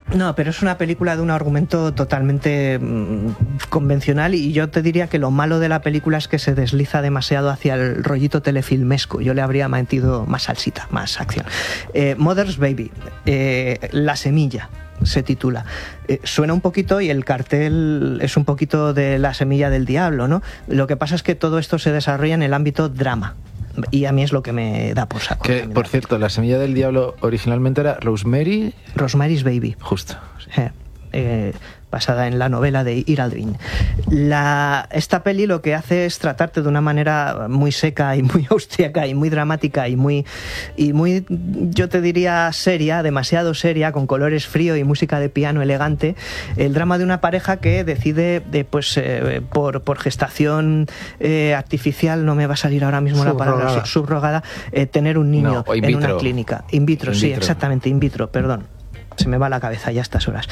No, pero es una película de un argumento totalmente convencional, y yo te diría que lo malo de la película es que se desliza demasiado hacia el rollito telefilmesco. Yo le habría metido más salsita, más acción. Mother's Baby, La Semilla se titula. Suena un poquito, y el cartel es un poquito de La Semilla del Diablo, ¿no? Lo que pasa es que todo esto se desarrolla en el ámbito drama, y a mí es lo que me da por saco. Que, por cierto, La Semilla del Diablo originalmente era Rosemary's Baby. Justo. Basada en la novela de Ira Levin. Esta peli lo que hace es tratarte de una manera muy seca y muy austríaca y muy dramática y muy, yo te diría, seria, demasiado seria, con colores fríos y música de piano elegante, el drama de una pareja que decide, por gestación artificial, no me va a salir ahora mismo la palabra, subrogada, tener un niño en una clínica. In vitro, sí, exactamente, in vitro, perdón. Se me va la cabeza ya a estas horas.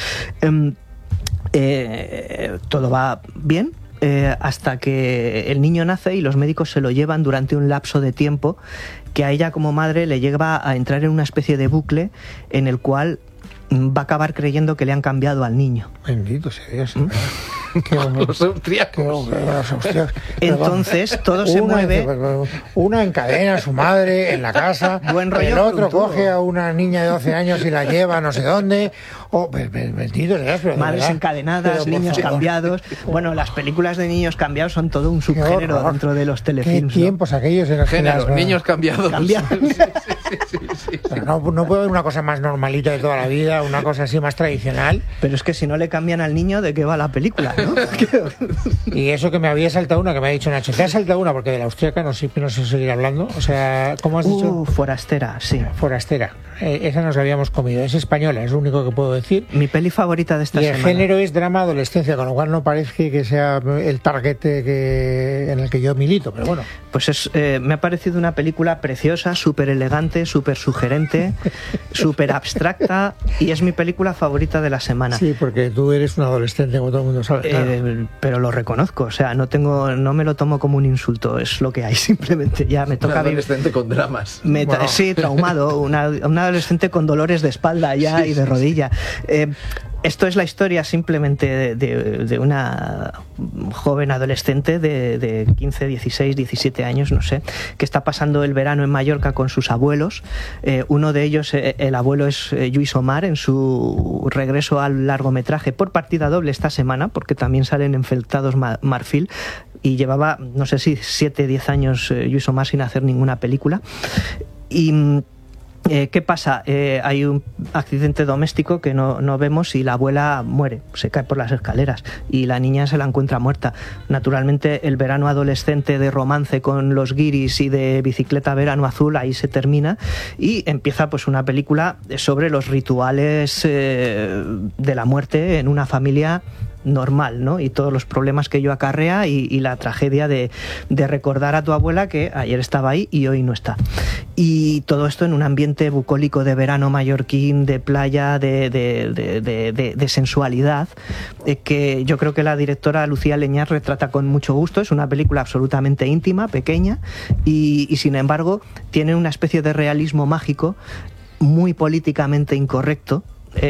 Todo va bien hasta que el niño nace y los médicos se lo llevan durante un lapso de tiempo que a ella como madre le lleva a entrar en una especie de bucle en el cual va a acabar creyendo que le han cambiado al niño. Bendito sea Dios. Los austriacos. Entonces todo se mueve. Uno encadena a su madre en la casa, buen rollo, el otro coge a una niña de 12 años y la lleva a no sé dónde. Bendito sea Dios. Madres encadenadas, niños cambiados. Bueno, las películas de niños cambiados son todo un subgénero dentro de los telefilms. ¿Qué tiempos aquellos en los género, niños cambiados? Sí. Pero no puede haber una cosa más normalita de toda la vida, una cosa así más tradicional. Pero es que si no le cambian al niño, ¿de qué va la película, no? Y eso que me había saltado una, que me ha dicho Nacho, te ha saltado una, porque de la austríaca no sé seguir hablando. O sea, ¿cómo has dicho? Forastera, sí. Forastera. Esa nos la habíamos comido. Es española, es lo único que puedo decir. Mi peli favorita de esta semana. Y el género es drama-adolescencia, con lo cual no parece que sea el target en el que yo milito, pero bueno. Pues me ha parecido una película preciosa, súper elegante, súper sugerente, súper abstracta, y es mi película favorita de la semana. Sí, porque tú eres un adolescente, como todo el mundo sabe. Claro. Pero lo reconozco, o sea, no me lo tomo como un insulto, es lo que hay, simplemente. Ya me toca un adolescente con dramas. Sí, traumado, un adolescente con dolores de espalda ya y de rodilla. Esto es la historia simplemente de una joven adolescente de 15, 16, 17 años, no sé, que está pasando el verano en Mallorca con sus abuelos. Uno de ellos, el abuelo, es Lluís Omar, en su regreso al largometraje por partida doble esta semana, porque también salen Enfrentados Marfil, y llevaba, no sé si 7, 10 años Lluís Omar sin hacer ninguna película. Y ¿qué pasa? Hay un accidente doméstico que no vemos, y la abuela muere, se cae por las escaleras, y la niña se la encuentra muerta. Naturalmente, el verano adolescente de romance con los guiris y de bicicleta verano azul ahí se termina, y empieza pues una película sobre los rituales de la muerte en una familia normal, ¿no? Y todos los problemas que ello acarrea, y la tragedia de recordar a tu abuela que ayer estaba ahí y hoy no está. Y todo esto en un ambiente bucólico de verano mallorquín, de playa, de sensualidad, que yo creo que la directora Lucía Leñar retrata con mucho gusto. Es una película absolutamente íntima, pequeña, y sin embargo tiene una especie de realismo mágico muy políticamente incorrecto,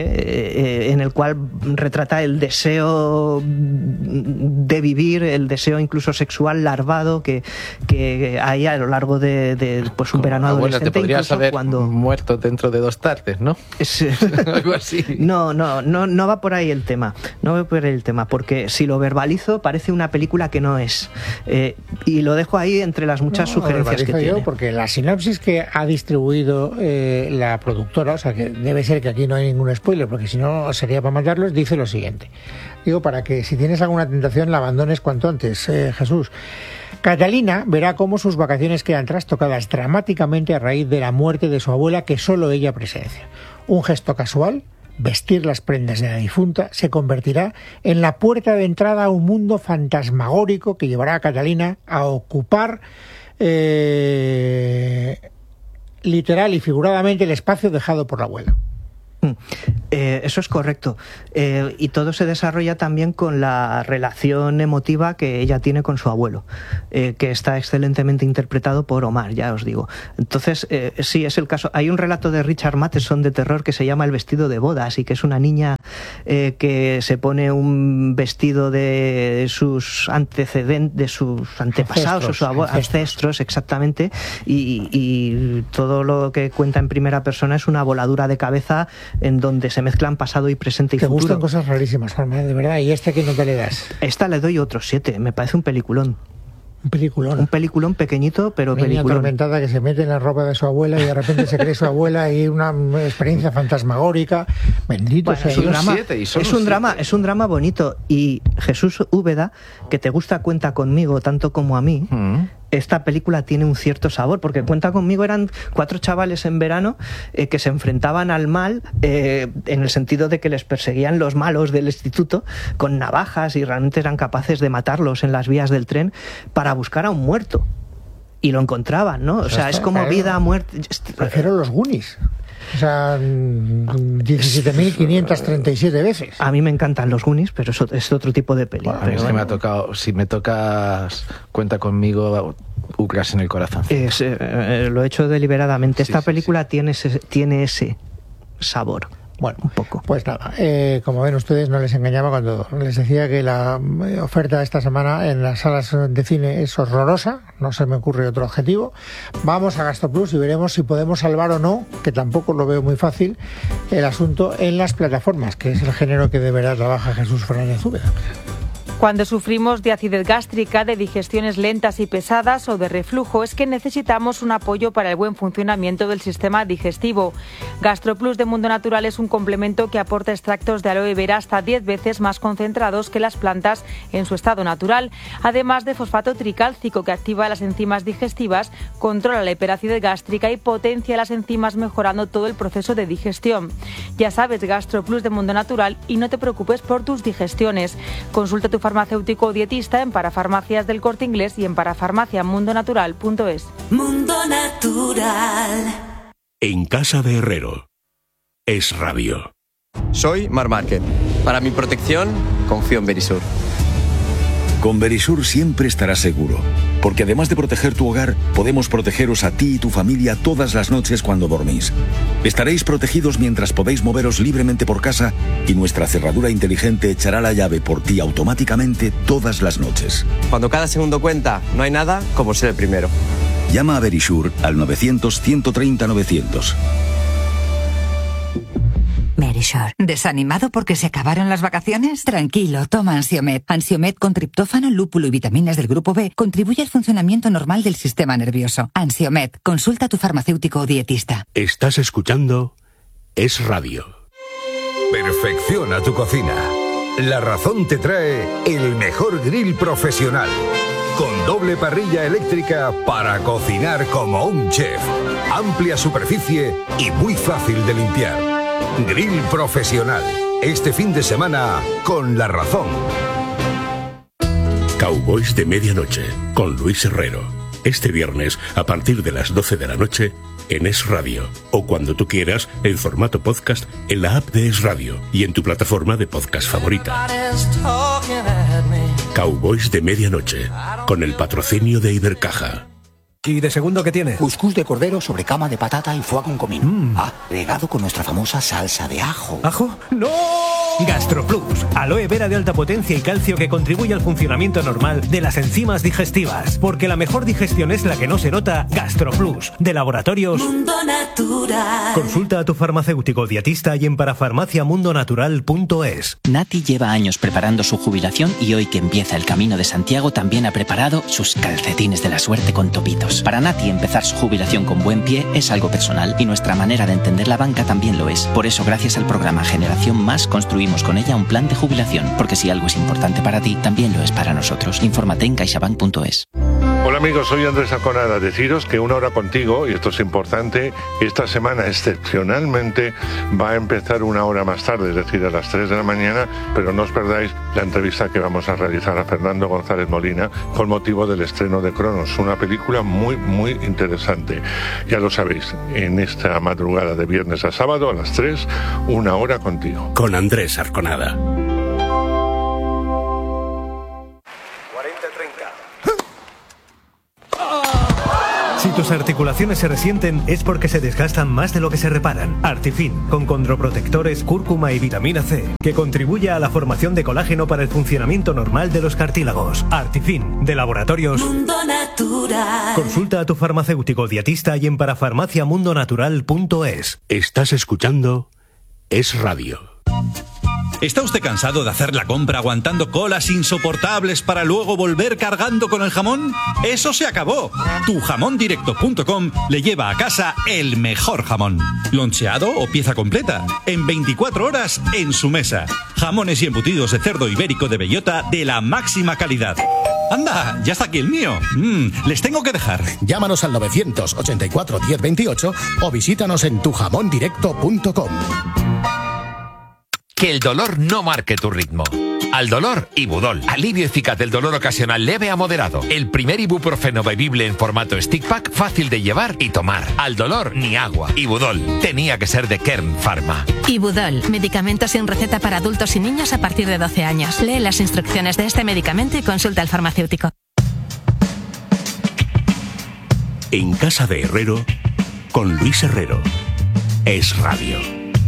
en el cual retrata el deseo de vivir, el deseo incluso sexual larvado que hay a lo largo de pues un verano adolescente. Te podrías haber muerto dentro de 2 tardes, ¿no? Algo así. No va por ahí el tema. No va por ahí el tema, porque si lo verbalizo parece una película que no es. Y lo dejo ahí entre las muchas sugerencias que tiene. Porque la sinopsis que ha distribuido la productora, o sea que debe ser que aquí no hay ningún spoiler, porque si no sería para matarlos, dice lo siguiente. Digo, para que si tienes alguna tentación la abandones cuanto antes, Jesús. Catalina verá cómo sus vacaciones quedan trastocadas dramáticamente a raíz de la muerte de su abuela, que solo ella presencia. Un gesto casual, vestir las prendas de la difunta, se convertirá en la puerta de entrada a un mundo fantasmagórico que llevará a Catalina a ocupar literal y figuradamente el espacio dejado por la abuela. Eso es correcto, y todo se desarrolla también con la relación emotiva que ella tiene con su abuelo, que está excelentemente interpretado por Omar, ya os digo. Entonces, sí, es el caso. Hay un relato de Richard Matheson de terror que se llama El vestido de bodas, y que es una niña que se pone un vestido de sus antecedentes, de sus antepasados, o sus ancestros, exactamente, y todo lo que cuenta en primera persona es una voladura de cabeza en donde se mezclan pasado y presente y futuro. Te gustan cosas rarísimas, Juanma, de verdad. ¿Y qué nota le das? Esta le doy otro 7, me parece un peliculón. Un peliculón. Un peliculón pequeñito, pero Niña peliculón. atormentada que se mete en la ropa de su abuela y de repente se cree su abuela y una experiencia fantasmagórica. Bendito sea. Es un drama bonito. Y Jesús Úbeda, que te gusta Cuenta conmigo tanto como a mí, esta película tiene un cierto sabor, porque Cuenta conmigo eran 4 chavales en verano que se enfrentaban al mal en el sentido de que les perseguían los malos del instituto con navajas y realmente eran capaces de matarlos en las vías del tren para buscar a un muerto. Y lo encontraban, ¿no? O sea, es como vida, muerte. Prefiero los Goonies. O sea, 17.537 veces. A mí me encantan los Goonies, pero eso es otro tipo de peli. Bueno, es que me ha tocado, si me tocas Cuenta conmigo, ucras en el corazón. Lo he hecho deliberadamente. Esta película tiene ese sabor. Bueno, un poco. Pues nada, como ven ustedes, no les engañaba cuando les decía que la oferta de esta semana en las salas de cine es horrorosa, no se me ocurre otro objetivo. Vamos a GastroPlus y veremos si podemos salvar o no, que tampoco lo veo muy fácil, el asunto en las plataformas, que es el género que de verdad trabaja Jesús Fernández Úbeda. Cuando sufrimos de acidez gástrica, de digestiones lentas y pesadas o de reflujo, es que necesitamos un apoyo para el buen funcionamiento del sistema digestivo. GastroPlus de Mundo Natural es un complemento que aporta extractos de aloe vera hasta 10 veces más concentrados que las plantas en su estado natural, además de fosfato tricálcico que activa las enzimas digestivas, controla la hiperacidez gástrica y potencia las enzimas mejorando todo el proceso de digestión. Ya sabes, GastroPlus de Mundo Natural y no te preocupes por tus digestiones. Consulta tu farmacéutico o dietista en Parafarmacias del Corte Inglés y en parafarmaciamundonatural.es. Mundo Natural. En casa de Herrero. Es Radio. Soy Mar Márquez. Para mi protección, confío en Verisur. Con Verisur siempre estarás seguro, porque además de proteger tu hogar, podemos protegeros a ti y tu familia todas las noches cuando dormís. Estaréis protegidos mientras podéis moveros libremente por casa y nuestra cerradura inteligente echará la llave por ti automáticamente todas las noches. Cuando cada segundo cuenta, no hay nada como ser el primero. Llama a Verisur al 900-130-900. Verisur. ¿Desanimado porque se acabaron las vacaciones? Tranquilo, toma Ansiomed. Ansiomed con triptófano, lúpulo y vitaminas del grupo B contribuye al funcionamiento normal del sistema nervioso. Ansiomed. Consulta a tu farmacéutico o dietista. Estás escuchando Es Radio. Perfecciona tu cocina. La Razón te trae el mejor grill profesional. Con doble parrilla eléctrica para cocinar como un chef. Amplia superficie y muy fácil de limpiar. Grill profesional. Este fin de semana con La Razón. Cowboys de Medianoche con Luis Herrero. Este viernes a partir de las 12 de la noche en Es Radio. O cuando tú quieras en formato podcast en la app de Es Radio y en tu plataforma de podcast favorita. Cowboys de Medianoche con el patrocinio de Ibercaja. ¿Y de segundo qué tiene? Cuscús de cordero sobre cama de patata y foie con comino. Regado con nuestra famosa salsa de ajo. ¿Ajo? ¡No! GastroPlus, aloe vera de alta potencia y calcio que contribuye al funcionamiento normal de las enzimas digestivas. Porque la mejor digestión es la que no se nota. GastroPlus, de Laboratorios Mundo Natural. Consulta a tu farmacéutico o dietista y en parafarmaciamundonatural.es. Nati lleva años preparando su jubilación y hoy que empieza el Camino de Santiago también ha preparado sus calcetines de la suerte con topitos. Para Nati empezar su jubilación con buen pie es algo personal y nuestra manera de entender la banca también lo es. Por eso gracias al programa Generación Más construimos con ella un plan de jubilación, porque si algo es importante para ti, también lo es para nosotros. Infórmate en caixabank.es. Hola amigos, soy Andrés Arconada. Deciros que Una Hora Contigo, y esto es importante, esta semana excepcionalmente va a empezar una hora más tarde, es decir, a las 3 de la mañana, pero no os perdáis la entrevista que vamos a realizar a Fernando González Molina con motivo del estreno de Cronos, una película muy interesante. Ya lo sabéis, en esta madrugada de viernes a sábado a las 3, Una Hora Contigo. Con Andrés Arconada. Si tus articulaciones se resienten es porque se desgastan más de lo que se reparan. Artifin, con condroprotectores, cúrcuma y vitamina C, que contribuye a la formación de colágeno para el funcionamiento normal de los cartílagos. Artifin, de Laboratorios Mundo Natural. Consulta a tu farmacéutico dietista y en parafarmaciamundonatural.es. Estás escuchando Es Radio. ¿Está usted cansado de hacer la compra aguantando colas insoportables para luego volver cargando con el jamón? ¡Eso se acabó! Tujamondirecto.com le lleva a casa el mejor jamón. Loncheado o pieza completa. En 24 horas en su mesa. Jamones y embutidos de cerdo ibérico de bellota de la máxima calidad. ¡Anda! ¡Ya está aquí el mío! Les tengo que dejar. Llámanos al 984 1028 o visítanos en tujamondirecto.com. Que el dolor no marque tu ritmo. Al dolor, Ibudol. Alivio eficaz del dolor ocasional leve a moderado. El primer ibuprofeno bebible en formato stick pack, fácil de llevar y tomar. Al dolor, ni agua. Ibudol. Tenía que ser de Kern Pharma. Ibudol. Medicamento sin receta para adultos y niños a partir de 12 años. Lee las instrucciones de este medicamento y consulta al farmacéutico. En Casa de Herrero, con Luis Herrero. Es Radio.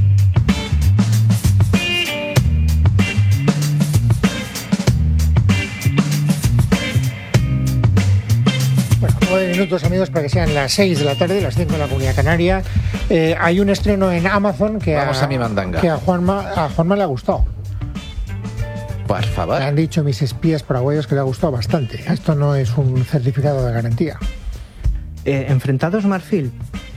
Bueno, 9 minutos, amigos, para que sean las 6 de la tarde, las 5 en la Comunidad Canaria. Hay un estreno en Amazon que Vamos a mi mandanga. Que a Juanma le ha gustado. Por favor. Me han dicho mis espías paraguayos que le ha gustado bastante. Esto no es un certificado de garantía. Enfrentados Marfil.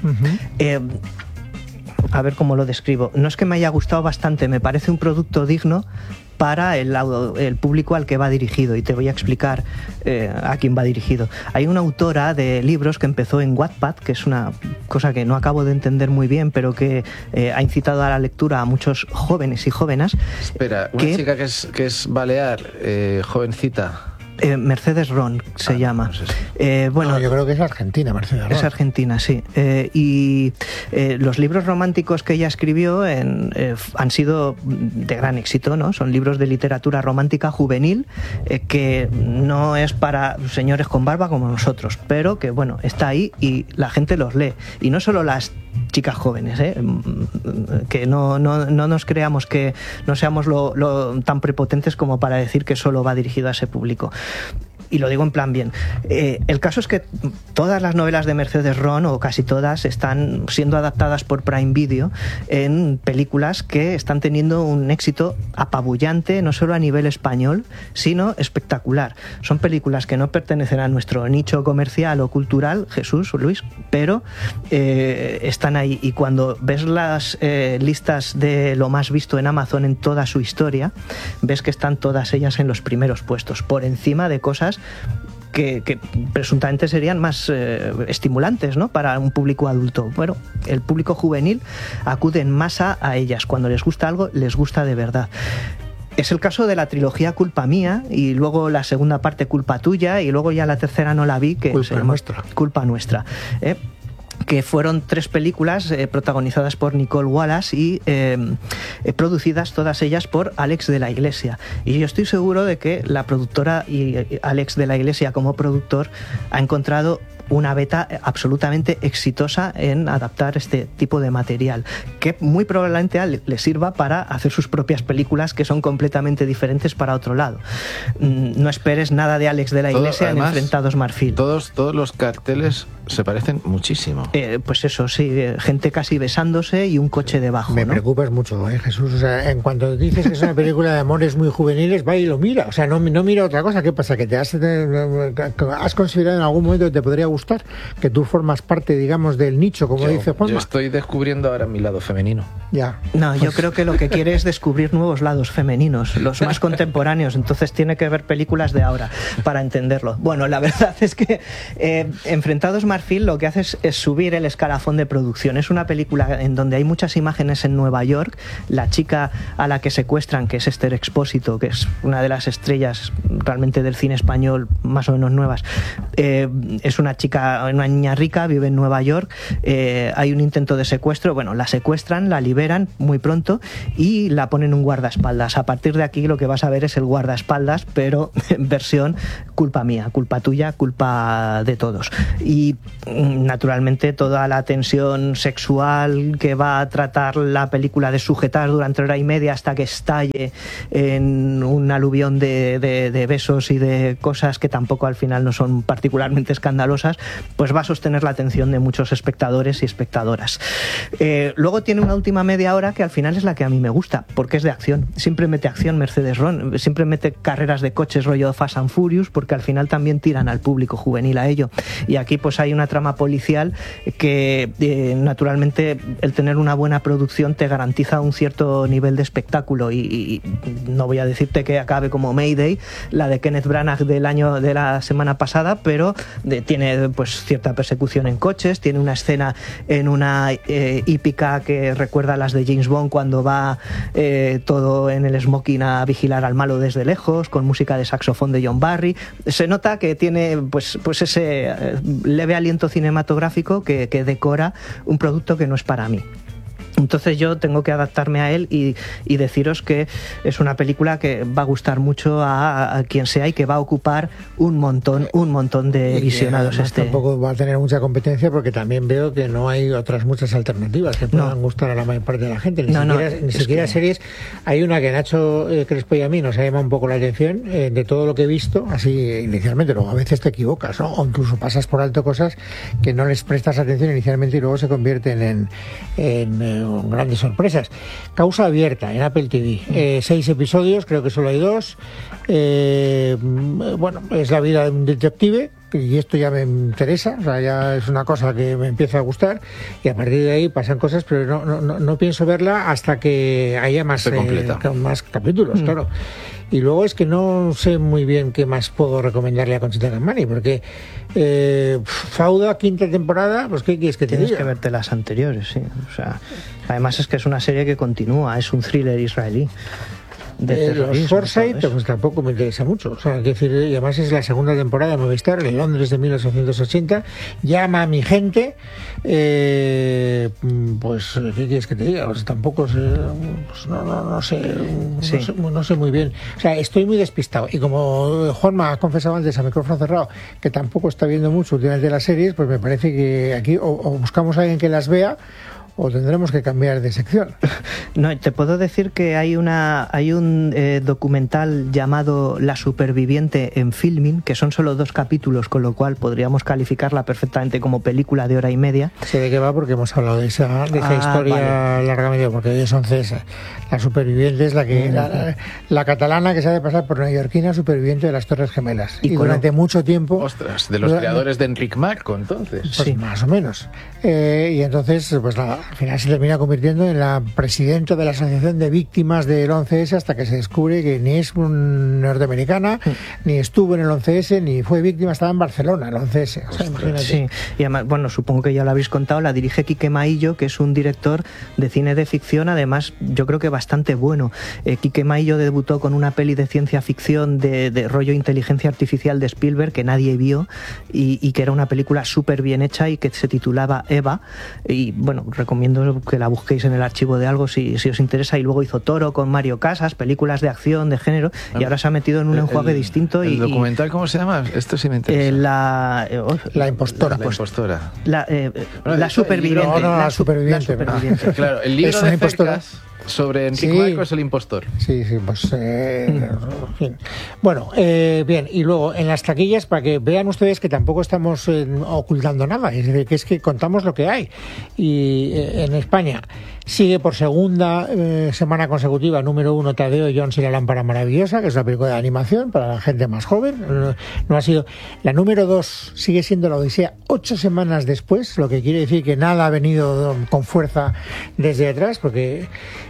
A ver cómo lo describo. No es que me haya gustado bastante, me parece un producto digno para el público al que va dirigido, y te voy a explicar a quién va dirigido. Hay una autora de libros que empezó en Wattpad, que es una cosa que no acabo de entender muy bien, pero que ha incitado a la lectura a muchos jóvenes y jóvenes. Espera, una chica que es balear, jovencita. Mercedes Ron se llama. Bueno, yo creo que es argentina, Mercedes Ron. Es argentina, sí. Y los libros románticos que ella escribió han sido de gran éxito, ¿no? Son libros de literatura romántica juvenil que no es para señores con barba como nosotros, pero que, bueno, está ahí y la gente los lee. Y no solo las chicas jóvenes, que no nos creamos que no seamos tan prepotentes como para decir que solo va dirigido a ese público. Y lo digo en plan bien. El caso es que todas las novelas de Mercedes Ron, o casi todas, están siendo adaptadas por Prime Video en películas que están teniendo un éxito apabullante, no solo a nivel español, sino espectacular. Son películas que no pertenecen a nuestro nicho comercial o cultural, Jesús o Luis, pero están ahí. Y cuando ves las listas de lo más visto en Amazon en toda su historia, ves que están todas ellas en los primeros puestos, por encima de cosas que presuntamente serían más estimulantes, ¿no?, para un público adulto. Bueno, el público juvenil acude en masa a ellas. Cuando les gusta algo, les gusta de verdad. Es el caso de la trilogía Culpa Mía, y luego la segunda parte Culpa Tuya, y luego ya la tercera no la vi, que Culpa Nuestra. Culpa Nuestra. Que fueron 3 películas protagonizadas por Nicole Wallace y producidas todas ellas por Alex de la Iglesia. Y yo estoy seguro de que la productora y Alex de la Iglesia como productor ha encontrado una beta absolutamente exitosa en adaptar este tipo de material, que muy probablemente le sirva para hacer sus propias películas, que son completamente diferentes para otro lado. No esperes nada de Alex de la Iglesia en Enfrentados Marfil. Todos los carteles se parecen muchísimo. Pues eso, sí, gente casi besándose y un coche debajo. Me preocupas mucho, Jesús. O sea, en cuanto dices que es una película de amores muy juveniles, va y lo mira. O sea, no mira otra cosa. ¿Qué pasa? ¿Que has considerado en algún momento que te podría gustar? Que tú formas parte, digamos, del nicho, como dice Juanma. Yo estoy descubriendo ahora mi lado femenino. Ya. No, yo creo que lo que quiere es descubrir nuevos lados femeninos, los más contemporáneos. Entonces tiene que ver películas de ahora para entenderlo. Bueno, la verdad es que Enfrentados Marfil lo que hace es subir el escalafón de producción. Es una película en donde hay muchas imágenes en Nueva York. La chica a la que secuestran, que es Esther Expósito, que es una de las estrellas realmente del cine español más o menos nuevas, es una chica una niña rica, vive en Nueva York, hay un intento de secuestro, bueno, la secuestran, la liberan muy pronto y la ponen un guardaespaldas. A partir de aquí lo que vas a ver es el guardaespaldas, pero en versión culpa mía, culpa tuya, culpa de todos. Y naturalmente toda la tensión sexual que va a tratar la película de sujetar durante hora y media hasta que estalle en un aluvión de besos y de cosas que tampoco al final no son particularmente escandalosas, pues va a sostener la atención de muchos espectadores y espectadoras. Luego tiene una última media hora que al final es la que a mí me gusta, porque es de acción. Siempre mete acción Mercedes Ron, siempre mete carreras de coches rollo Fast and Furious, porque al final también tiran al público juvenil a ello. Y aquí pues hay una trama policial que naturalmente el tener una buena producción te garantiza un cierto nivel de espectáculo y no voy a decirte que acabe como Mayday, la de Kenneth Branagh de la semana pasada, pero tiene pues cierta persecución en coches, tiene una escena en una hípica que recuerda a las de James Bond cuando va todo en el smoking a vigilar al malo desde lejos, con música de saxofón de John Barry. Se nota que tiene pues ese leve aliento cinematográfico que decora un producto que no es para mí. Entonces yo tengo que adaptarme a él y deciros que es una película que va a gustar mucho a quien sea y que va a ocupar un montón de visionados. Tampoco va a tener mucha competencia porque también veo que no hay otras muchas alternativas que puedan gustar a la mayor parte de la gente. Ni siquiera series. Hay una que Nacho Crespo y a mí nos ha llamado un poco la atención de todo lo que he visto, así inicialmente, luego a veces te equivocas, ¿no? O incluso pasas por alto cosas que no les prestas atención inicialmente y luego se convierten en grandes sorpresas. Causa abierta en Apple TV, 6 episodios, creo que solo hay 2. Bueno, es la vida de un detective y esto ya me interesa, o sea, ya es una cosa que me empieza a gustar y a partir de ahí pasan cosas, pero no pienso verla hasta que haya más capítulos, claro. Y luego es que no sé muy bien qué más puedo recomendarle a Conchita Cammani, porque Fauda, 5ª temporada, pues ¿qué quieres que te diga? Tienes que verte las anteriores, sí. O sea, además es que es una serie que continúa, es un thriller israelí. Los Forsyth pues tampoco me interesa mucho, o sea, es decir, y además es la 2ª temporada de Movistar en Londres de 1880. Llama a mi gente, pues ¿qué quieres que te diga? Pues tampoco sé, pues no sé muy bien, o sea, estoy muy despistado y como Juanma ha confesado antes a micrófono cerrado que tampoco está viendo mucho últimamente las series, pues me parece que aquí o buscamos a alguien que las vea o tendremos que cambiar de sección. No, te puedo decir que hay un documental llamado La Superviviente en Filmin, que son solo 2 capítulos, con lo cual podríamos calificarla perfectamente como película de hora y media. Sé de qué va porque hemos hablado de esa historia largamente, porque hoy es 11. La Superviviente es la que la catalana que se ha de pasar por neoyorquina, superviviente de las Torres Gemelas. Y durante mucho tiempo... Ostras, de los creadores de Enric Marco, entonces. Pues sí, más o menos. Y entonces, pues nada, al final se termina convirtiendo en la presidenta de la Asociación de Víctimas del 11S hasta que se descubre que ni es norteamericana, ni estuvo en el 11S, ni fue víctima, estaba en Barcelona, el 11S. O sea, imagínate. Sí, y además, bueno, supongo que ya lo habéis contado, la dirige Quique Maillo, que es un director de cine de ficción, además yo creo que bastante bueno. Quique Maillo debutó con una peli de ciencia ficción de rollo inteligencia artificial de Spielberg que nadie vio y que era una película súper bien hecha y que se titulaba Eva, y bueno, recomiendo que la busquéis en el archivo de algo si os interesa. Y luego hizo Toro con Mario Casas, películas de acción, de género, y ahora se ha metido en un enjuague distinto. ¿El documental cómo se llama? Esto sí me interesa. La impostora. La impostora. La superviviente. La superviviente. Claro, el libro de Cercas sobre Enric Marco es El impostor. Sí, pues en fin. Bueno, bien, y luego en las taquillas, para que vean ustedes que tampoco estamos ocultando nada, es decir, que es que contamos lo que hay. Y en España sigue por 2ª semana consecutiva número 1 Tadeo Jones y la lámpara maravillosa, que es una película de animación para la gente más joven. No ha sido la número 2, sigue siendo La Odisea 8 semanas después, lo que quiere decir que nada ha venido con fuerza desde atrás, porque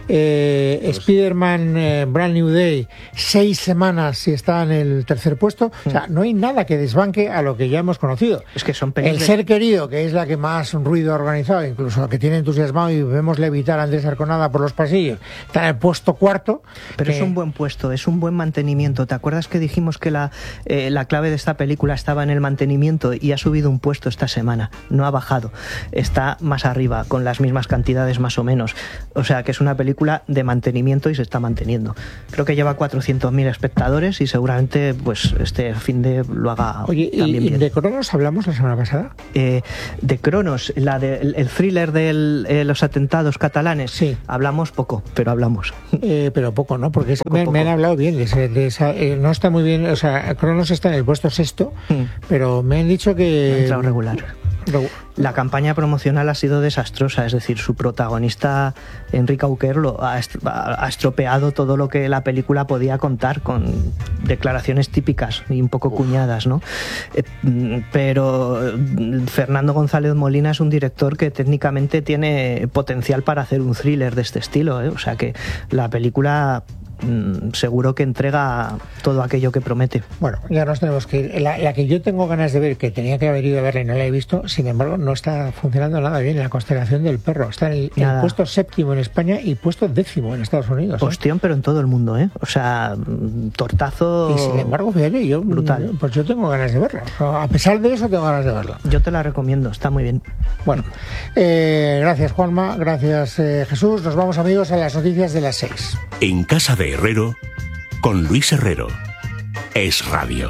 Spider-Man Brand New Day 6 semanas y está en el 3er puesto. O sea, no hay nada que desbanque a lo que ya hemos conocido. Es que son El Ser Querido, que es la que más ruido ha organizado, incluso la que tiene entusiasmado, y vemos Levitar gritar a Andrés Arconada por los pasillos, está en el puesto 4. Pero es un buen puesto, es un buen mantenimiento. ¿Te acuerdas que dijimos que la clave de esta película estaba en el mantenimiento y ha subido un puesto esta semana? No ha bajado, está más arriba, con las mismas cantidades más o menos. O sea que es una película de mantenimiento y se está manteniendo. Creo que lleva 400.000 espectadores y seguramente pues este fin de lo haga. Oye, también bien. ¿De Cronos hablamos la semana pasada? De Cronos, el thriller de los atentados catalanes, sí. Hablamos poco, pero hablamos. Pero poco, ¿no? Porque me han hablado bien de esa, no está muy bien, o sea, Cronos está en el puesto 6, pero me han dicho que... Ha entrado regular. La campaña promocional ha sido desastrosa, es decir, su protagonista Enrique Auquer ha estropeado todo lo que la película podía contar, con declaraciones típicas y un poco cuñadas, ¿no? Pero Fernando González Molina es un director que técnicamente tiene potencial para hacer un thriller de este estilo, ¿eh? O sea que la película seguro que entrega todo aquello que promete. Bueno, ya nos tenemos que ir. La que yo tengo ganas de ver, que tenía que haber ido a verla y no la he visto, sin embargo, no está funcionando nada bien. La Constelación del Perro está en el puesto 7 en España y puesto 10 en Estados Unidos. Ostión, pero en todo el mundo, ¿eh? O sea, tortazo. Y sin embargo, fíjate, yo brutal. Pues yo tengo ganas de verla. A pesar de eso, tengo ganas de verla. Yo te la recomiendo, está muy bien. Bueno, gracias Juanma, gracias Jesús. Nos vamos, amigos, a las noticias de las 6. En Casa de Herrero, con Luis Herrero. Es Radio.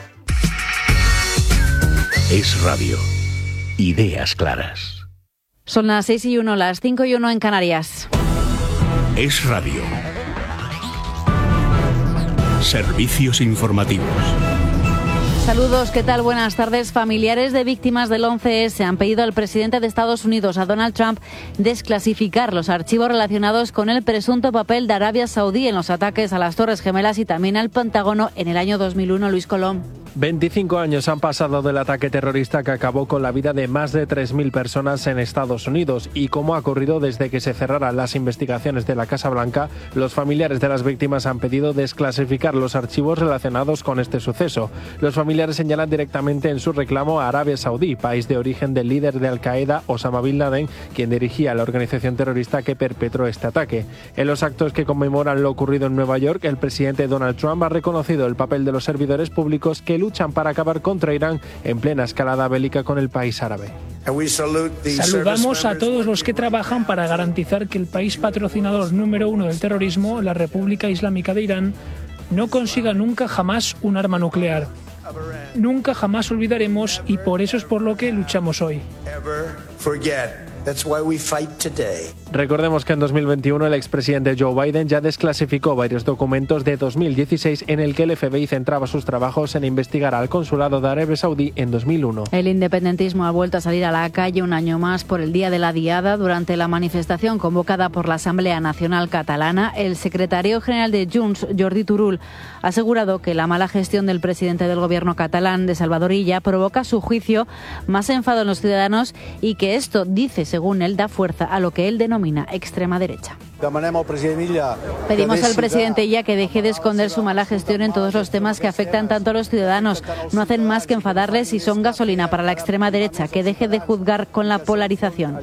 Es Radio. Ideas claras. Son las 6:01, las 5:01 en Canarias. Es Radio. Servicios informativos. Saludos, ¿qué tal? Buenas tardes. Familiares de víctimas del 11S han pedido al presidente de Estados Unidos, a Donald Trump, desclasificar los archivos relacionados con el presunto papel de Arabia Saudí en los ataques a las Torres Gemelas y también al Pentágono en el año 2001. Luis Colón. 25 años han pasado del ataque terrorista que acabó con la vida de más de 3.000 personas en Estados Unidos, y como ha ocurrido desde que se cerraran las investigaciones de la Casa Blanca, los familiares de las víctimas han pedido desclasificar los archivos relacionados con este suceso. Los familiares señalan directamente en su reclamo a Arabia Saudí, país de origen del líder de Al-Qaeda, Osama Bin Laden, quien dirigía la organización terrorista que perpetró este ataque. En los actos que conmemoran lo ocurrido en Nueva York, el presidente Donald Trump ha reconocido el papel de los servidores públicos que luchan para acabar contra Irán en plena escalada bélica con el país árabe. Saludamos a todos los que trabajan para garantizar que el país patrocinador número 1 del terrorismo, la República Islámica de Irán, no consiga nunca jamás un arma nuclear. Nunca jamás olvidaremos, y por eso es por lo que luchamos hoy. Recordemos que en 2021 el expresidente Joe Biden ya desclasificó varios documentos de 2016 en el que el FBI centraba sus trabajos en investigar al consulado de Arabia Saudí en 2001. El independentismo ha vuelto a salir a la calle un año más por el Día de la Diada. Durante la manifestación convocada por la Asamblea Nacional Catalana, el secretario general de Junts, Jordi Turull, ha asegurado que la mala gestión del presidente del gobierno catalán, de Salvador Illa, provoca, a su juicio, más enfado en los ciudadanos y que esto, dice, según él, da fuerza a lo que él denomina extrema derecha. Pedimos al presidente Illa que deje de esconder su mala gestión en todos los temas que afectan tanto a los ciudadanos. No hacen más que enfadarles y son gasolina para la extrema derecha, que deje de juzgar con la polarización.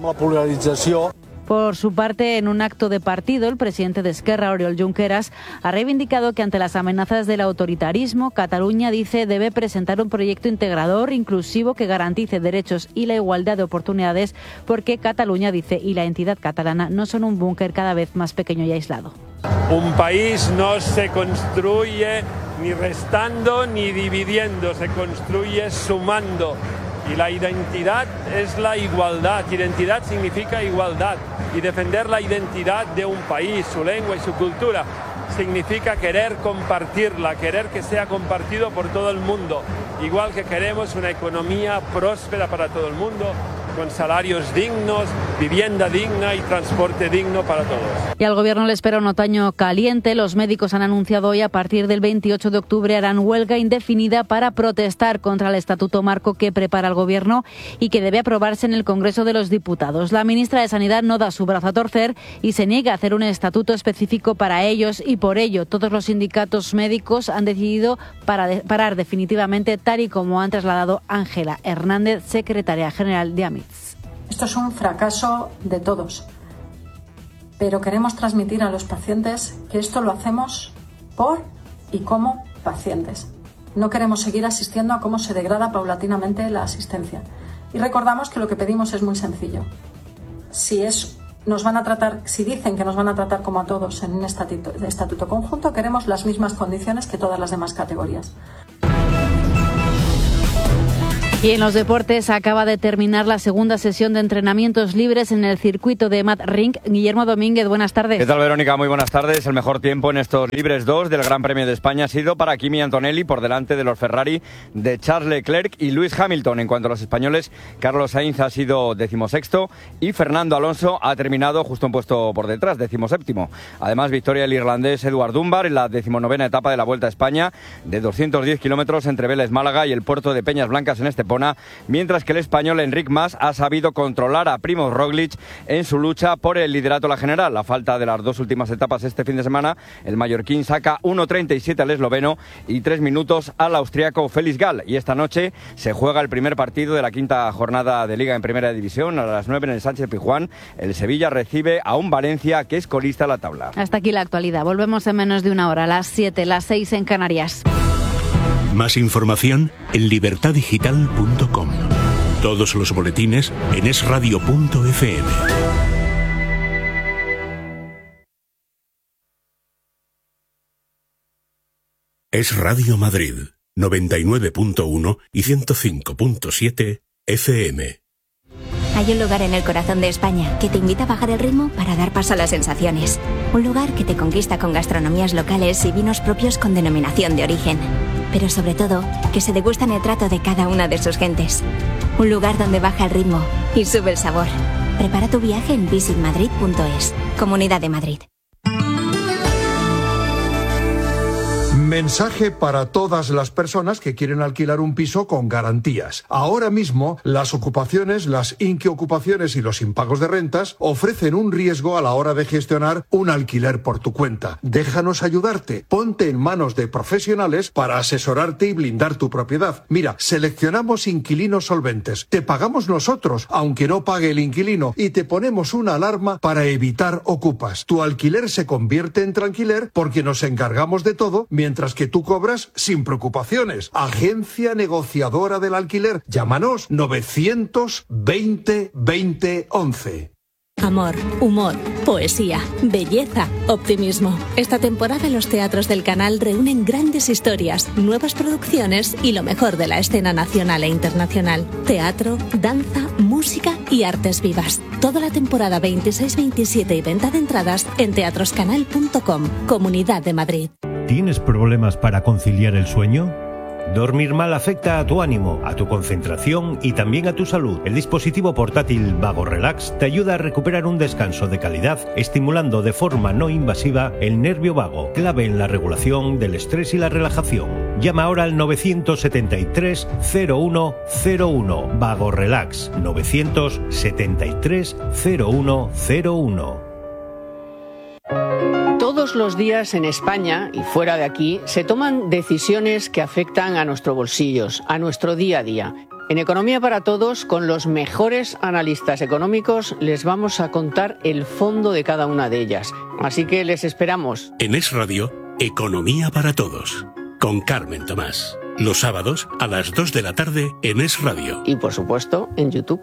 Por su parte, en un acto de partido, el presidente de Esquerra, Oriol Junqueras, ha reivindicado que ante las amenazas del autoritarismo, Cataluña, dice, debe presentar un proyecto integrador, inclusivo, que garantice derechos y la igualdad de oportunidades, porque Cataluña, dice, y la entidad catalana no son un búnker cada vez más pequeño y aislado. Un país no se construye ni restando ni dividiendo, se construye sumando. Y la identidad es la igualdad. Identidad significa igualdad. Y defender la identidad de un país, su lengua y su cultura, significa querer compartirla, querer que sea compartido por todo el mundo. Igual que queremos una economía próspera para todo el mundo, con salarios dignos, vivienda digna y transporte digno para todos. Y al gobierno le espera un otoño caliente. Los médicos han anunciado hoy, a partir del 28 de octubre, harán huelga indefinida para protestar contra el estatuto marco que prepara el gobierno y que debe aprobarse en el Congreso de los Diputados. La ministra de Sanidad no da su brazo a torcer y se niega a hacer un estatuto específico para ellos, y por ello todos los sindicatos médicos han decidido parar definitivamente, tal y como han trasladado Ángela Hernández, secretaria general de AMITS. Esto es un fracaso de todos. pero queremos transmitir a los pacientes que esto lo hacemos por y como pacientes. No queremos seguir asistiendo a cómo se degrada paulatinamente la asistencia. Y recordamos que lo que pedimos es muy sencillo. Si dicen que nos van a tratar como a todos en un estatuto conjunto, queremos las mismas condiciones que todas las demás categorías. Y en los deportes acaba de terminar la segunda sesión de entrenamientos libres en el circuito de Madrid. Guillermo Domínguez, buenas tardes. ¿Qué tal, Verónica? Muy buenas tardes. El mejor tiempo en estos libres 2 del Gran Premio de España ha sido para Kimi Antonelli, por delante de los Ferrari de Charles Leclerc y Lewis Hamilton. En cuanto a los españoles, Carlos Sainz ha sido 16º y Fernando Alonso ha terminado justo un puesto por detrás, 17º. Además, victoria del irlandés Eduard Dunbar en la 19ª etapa de la Vuelta a España de 210 kilómetros entre Vélez, Málaga y el puerto de Peñas Blancas en Estepona, mientras que el español Enric Mas ha sabido controlar a Primož Roglič en su lucha por el liderato de la general. A falta de las 2 últimas etapas este fin de semana, el mallorquín saca 1.37 al esloveno y 3 minutos al austriaco Felix Gall. Y esta noche se juega el primer partido de la 5ª jornada de Liga en Primera División. A las 9 en el Sánchez-Pizjuán, el Sevilla recibe a un Valencia que es colista a la tabla. Hasta aquí la actualidad. Volvemos en menos de una hora, a las 7, las 6 en Canarias. Más información en libertadigital.com. Todos los boletines en esradio.fm. Es Radio Madrid, 99.1 y 105.7 FM. Hay un lugar en el corazón de España que te invita a bajar el ritmo para dar paso a las sensaciones. Un lugar que te conquista con gastronomías locales y vinos propios con denominación de origen. Pero sobre todo, que se degusta en el trato de cada una de sus gentes. Un lugar donde baja el ritmo y sube el sabor. Prepara tu viaje en visitmadrid.es. Comunidad de Madrid. Mensaje para todas las personas que quieren alquilar un piso con garantías. Ahora mismo, las ocupaciones, las inquiocupaciones y los impagos de rentas ofrecen un riesgo a la hora de gestionar un alquiler por tu cuenta. Déjanos ayudarte. Ponte en manos de profesionales para asesorarte y blindar tu propiedad. Mira, seleccionamos inquilinos solventes. Te pagamos nosotros, aunque no pague el inquilino, y te ponemos una alarma para evitar ocupas. Tu alquiler se convierte en tranquiler porque nos encargamos de todo, mientras que tú cobras sin preocupaciones. Agencia negociadora del alquiler. Llámanos 920 20 11. Amor, humor, poesía, belleza, optimismo. Esta temporada los teatros del canal reúnen grandes historias, nuevas producciones y lo mejor de la escena nacional e internacional. Teatro, danza, música y artes vivas. Toda la temporada 26, 27 y venta de entradas en teatroscanal.com, Comunidad de Madrid. ¿Tienes problemas para conciliar el sueño? Dormir mal afecta a tu ánimo, a tu concentración y también a tu salud. El dispositivo portátil Vago Relax te ayuda a recuperar un descanso de calidad, estimulando de forma no invasiva el nervio vago, clave en la regulación del estrés y la relajación. Llama ahora al 973 0101. Vago Relax, 973 0101. Todos los días en España y fuera de aquí se toman decisiones que afectan a nuestros bolsillos, a nuestro día a día. En Economía para Todos, con los mejores analistas económicos, les vamos a contar el fondo de cada una de ellas. Así que les esperamos. En Es Radio, Economía para Todos, con Carmen Tomás. Los sábados a las 2 de la tarde en Es Radio. Y por supuesto, en YouTube.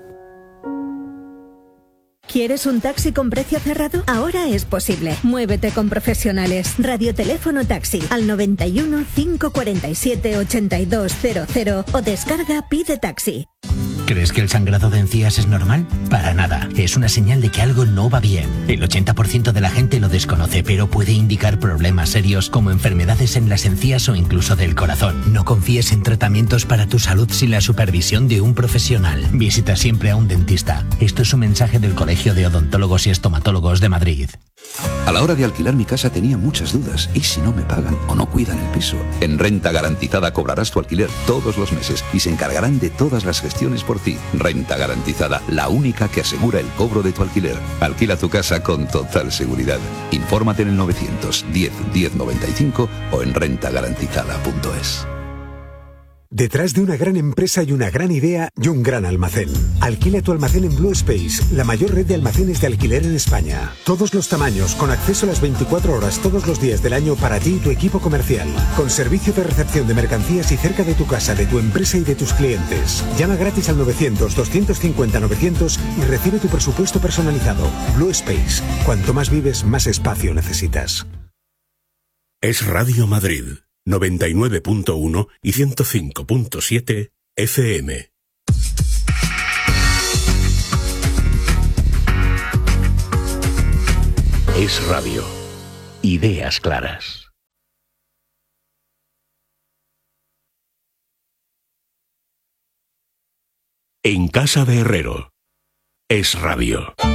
¿Quieres un taxi con precio cerrado? Ahora es posible. Muévete con profesionales. Radioteléfono taxi al 91 547 8200 o descarga Pide Taxi. ¿Crees que el sangrado de encías es normal? Para nada. Es una señal de que algo no va bien. El 80% de la gente lo desconoce, pero puede indicar problemas serios como enfermedades en las encías o incluso del corazón. No confíes en tratamientos para tu salud sin la supervisión de un profesional. Visita siempre a un dentista. Esto es un mensaje del Colegio de Odontólogos y Estomatólogos de Madrid. A la hora de alquilar mi casa tenía muchas dudas. ¿Y si no me pagan o no cuidan el piso? En Renta Garantizada cobrarás tu alquiler todos los meses y se encargarán de todas las gestiones por ti. Renta Garantizada, la única que asegura el cobro de tu alquiler. Alquila tu casa con total seguridad. Infórmate en el 910 1095 o en rentagarantizada.es. Detrás de una gran empresa hay una gran idea y un gran almacén. Alquila tu almacén en Blue Space, la mayor red de almacenes de alquiler en España. Todos los tamaños, con acceso a las 24 horas todos los días del año para ti y tu equipo comercial. Con servicio de recepción de mercancías y cerca de tu casa, de tu empresa y de tus clientes. Llama gratis al 900-250-900 y recibe tu presupuesto personalizado. Blue Space. Cuanto más vives, más espacio necesitas. Es Radio Madrid. 99.1 y 105.7 FM. Es radio. Ideas claras. En casa de Herrero. Es radio.